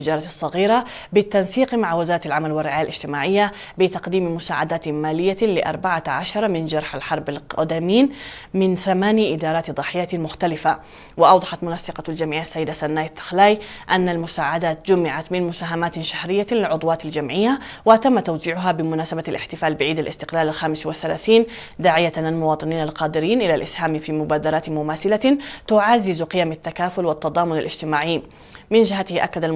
التجارة الصغيرة بالتنسيق مع وزارة العمل والرعاية الاجتماعية بتقديم مساعدات مالية ل14 من جرحى الحرب القادمين من 8 إدارات ضحيات مختلفة. وأوضحت منسقة الجمعية السيدة سناء التخلاي أن المساعدات جمعت من مساهمات شهرية لعضوات الجمعية، وتم توزيعها بمناسبة الاحتفال بعيد الاستقلال ال35، داعية المواطنين القادرين إلى الإسهام في مبادرات مماثلة تعزز قيم التكافل والتضامن الاجتماعي. من جهته أكد